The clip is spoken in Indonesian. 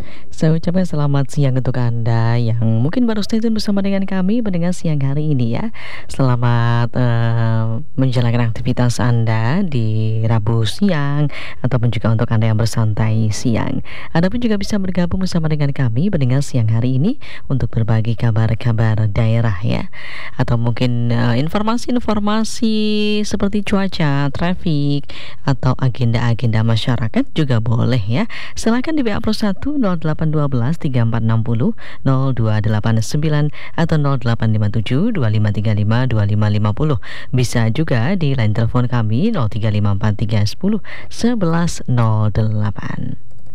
Saya ucapkan selamat siang untuk Anda yang mungkin baru stay tune bersama dengan kami mendengar siang hari ini ya. Selamat, menjalankan aktivitas Anda di Rabu siang ataupun juga untuk Anda yang bersantai siang. Anda pun juga bisa bergabung bersama dengan kami mendengar siang hari ini untuk berbagi kabar-kabar daerah ya. Atau mungkin, informasi-informasi seperti cuaca, traffic, atau agenda-agenda masyarakat juga boleh ya. Silakan di WA +1 0812 3460 0289 atau 0857 2535 2550. Bisa juga di line telepon kami 0354 310 1108.